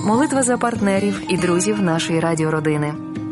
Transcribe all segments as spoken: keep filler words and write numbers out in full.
молитва за партнерів і друзів нашої радіородини.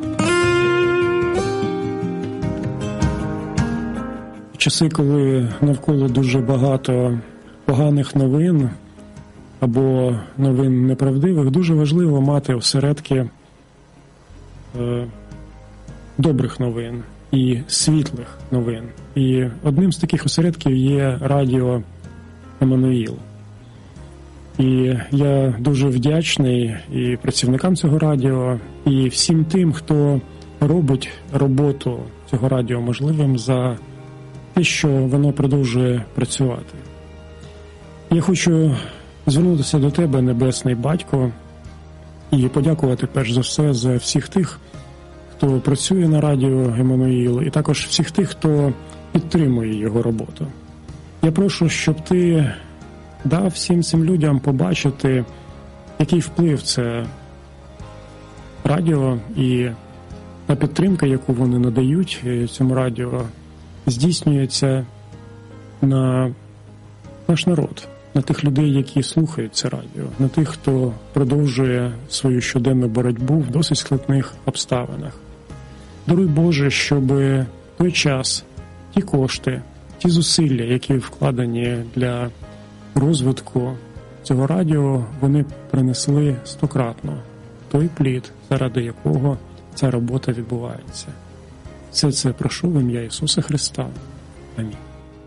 Часи, коли навколо дуже багато поганих новин або новин неправдивих, дуже важливо мати осередки е, добрих новин і світлих новин. І одним з таких осередків є радіо «Еммануїл». І я дуже вдячний і працівникам цього радіо, і всім тим, хто робить роботу цього радіо можливим за те, що воно продовжує працювати. Я хочу звернутися до тебе, Небесний Батько, і подякувати перш за все за всіх тих, хто працює на радіо «Еммануїл», і також всіх тих, хто підтримує його роботу. Я прошу, щоб ти дав всім цим людям побачити, який вплив це радіо і та підтримка, яку вони надають цьому радіо, здійснюється на наш народ, на тих людей, які слухають це радіо, на тих, хто продовжує свою щоденну боротьбу в досить складних обставинах. Даруй, Боже, щоб той час, ті кошти, ті зусилля, які вкладені для розвитку цього радіо, вони принесли стократно той плід, заради якого ця робота відбувається. Все це прошу в ім'я Ісуса Христа. Амінь.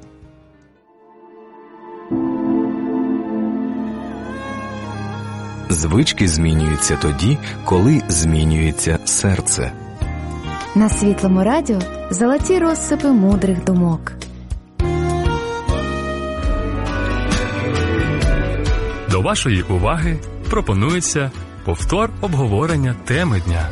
Звички змінюються тоді, коли змінюється серце. На Світлому радіо золоті розсипи мудрих думок. До вашої уваги пропонується повтор обговорення теми дня.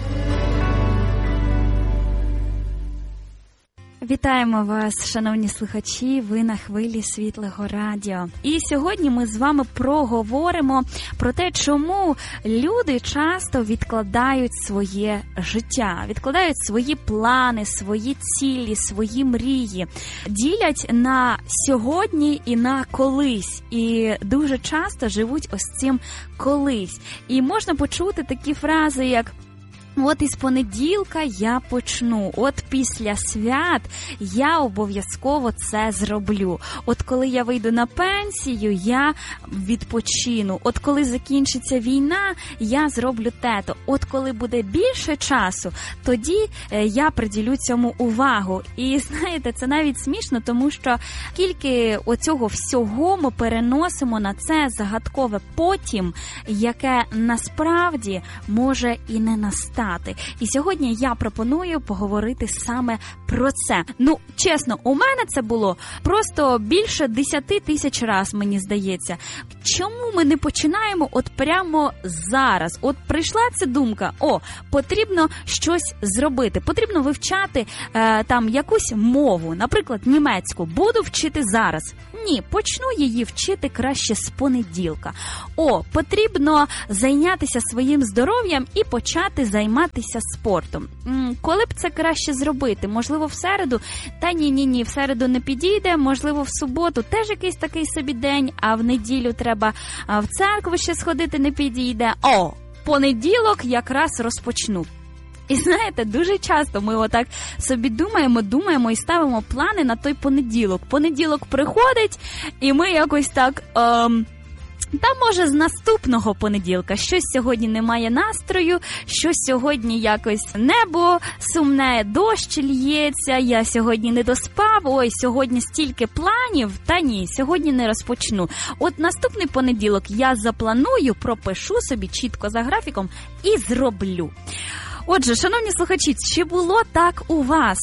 Вітаємо вас, шановні слухачі, ви на хвилі Світлого радіо. І сьогодні ми з вами проговоримо про те, чому люди часто відкладають своє життя, відкладають свої плани, свої цілі, свої мрії, ділять на сьогодні і на колись. І дуже часто живуть ось цим колись. І можна почути такі фрази, як «От із понеділка я почну, от після свят я обов'язково це зроблю. От коли я вийду на пенсію, я відпочину. От коли закінчиться війна, я зроблю те-то. От коли буде більше часу, тоді я приділю цьому увагу». І знаєте, це навіть смішно, тому що скільки оцього всього ми переносимо на це загадкове потім, яке насправді може і не настати. І сьогодні я пропоную поговорити саме про це. Ну, чесно, у мене це було просто більше десяти тисяч раз, мені здається. Чому ми не починаємо от прямо зараз? От прийшла ця думка, о, потрібно щось зробити, потрібно вивчати е, там якусь мову, наприклад, німецьку. Буду вчити зараз. Ні, почну її вчити краще з понеділка. О, потрібно зайнятися своїм здоров'ям і почати займатися спортом. М, коли б це краще зробити? Можливо, в середу? Та ні-ні-ні, в середу не підійде, можливо, в суботу теж якийсь такий собі день, а в неділю треба в церкву ще сходити, не підійде. О, понеділок якраз розпочну. І знаєте, дуже часто ми отак собі думаємо, думаємо і ставимо плани на той понеділок. Понеділок приходить, і ми якось так... Ем, Та, може, з наступного понеділка. Щось сьогодні немає настрою, щось сьогодні якось небо сумне, дощ лється, я сьогодні не доспав, ой, сьогодні стільки планів, та ні, сьогодні не розпочну. От наступний понеділок я запланую, пропишу собі чітко за графіком і зроблю. Отже, шановні слухачі, чи було так у вас?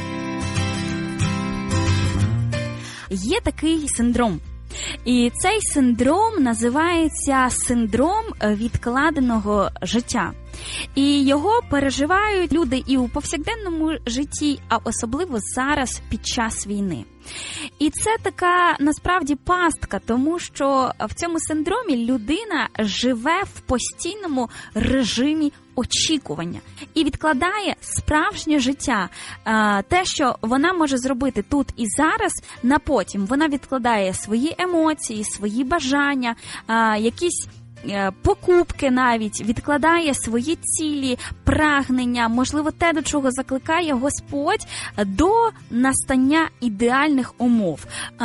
Є такий синдром. І цей синдром називається синдром відкладеного життя. І його переживають люди і у повсякденному житті, а особливо зараз під час війни. І це така, насправді, пастка, тому що в цьому синдромі людина живе в постійному режимі очікування і відкладає справжнє життя, те, що вона може зробити тут і зараз, на потім. Вона відкладає свої емоції, свої бажання, якісь покупки навіть, відкладає свої цілі, прагнення, можливо, те, до чого закликає Господь, до настання ідеальних умов,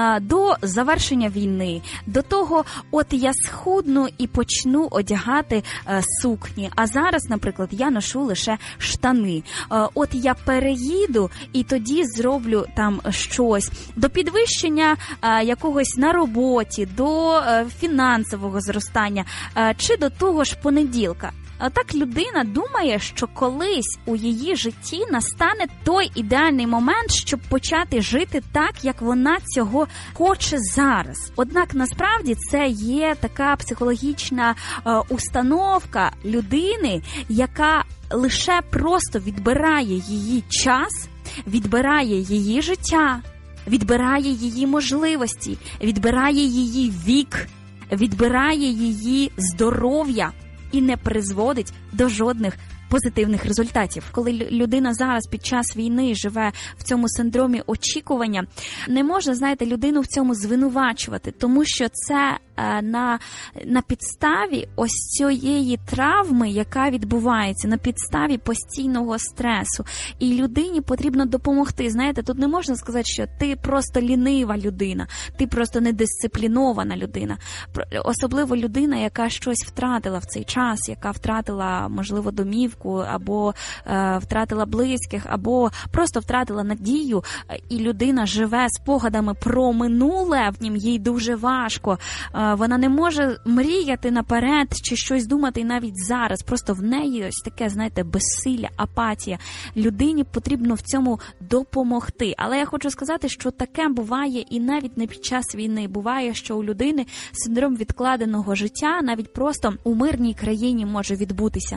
до завершення війни, до того, от я схудну і почну одягати сукні, а зараз, наприклад, я ношу лише штани. От я переїду і тоді зроблю там щось. До підвищення якогось на роботі, до фінансового зростання, чи до того ж понеділка. А так людина думає, що колись у її житті настане той ідеальний момент, щоб почати жити так, як вона цього хоче зараз. Однак насправді це є така психологічна е, установка людини, яка лише просто відбирає її час, відбирає її життя, відбирає її можливості, відбирає її вік, відбирає її здоров'я і не призводить до жодних позитивних результатів. Коли людина зараз під час війни живе в цьому синдромі очікування, не можна, знаєте, людину в цьому звинувачувати, тому що це е, на, на підставі ось цієї травми, яка відбувається, на підставі постійного стресу. І людині потрібно допомогти. Знаєте, тут не можна сказати, що ти просто лінива людина, ти просто недисциплінована людина. Особливо людина, яка щось втратила в цей час, яка втратила, можливо, домівку, або е, втратила близьких, або просто втратила надію, і людина живе спогадами про минуле, в нім їй дуже важко. Е, вона не може мріяти наперед чи щось думати навіть зараз. Просто в неї ось таке, знаєте, безсилля, апатія. Людині потрібно в цьому допомогти. Але я хочу сказати, що таке буває і навіть не під час війни. Буває, що у людини синдром відкладеного життя навіть просто у мирній країні може відбутися.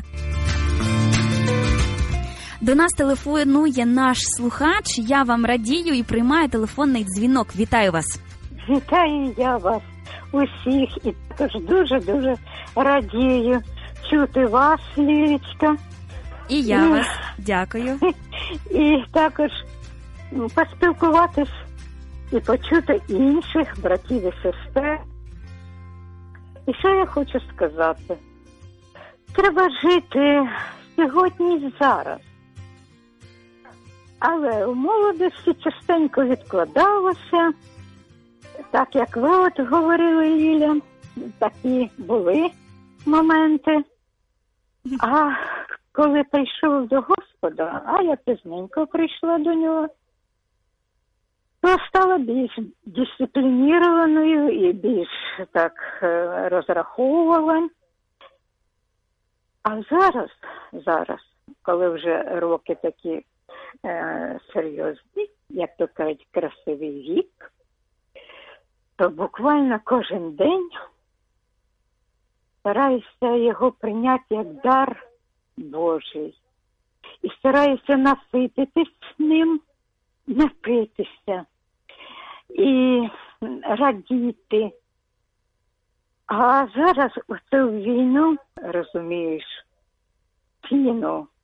До нас телефонує наш слухач. Я вам радію і приймаю телефонний дзвінок. Вітаю вас. Вітаю я вас усіх і також дуже-дуже радію чути вас, Лілечка. І я вас. Дякую. І також поспілкуватись і почути інших братів і сестер. І що я хочу сказати? Треба жити сьогодні і зараз. Але у молодості частенько відкладалося, так як ви от говорили, Ліля, такі були моменти. А коли прийшов до Господа, а я пізненько прийшла до нього, то стала більш дисциплінірованою і більш так розраховувала. А зараз, зараз, коли вже роки такі е, серйозні, як то кажуть, красивий вік, то буквально кожен день стараюся його прийняти як дар Божий. І стараюся насититись ним, напитися і радіти. А зараз у цю війну, розумієш, ціну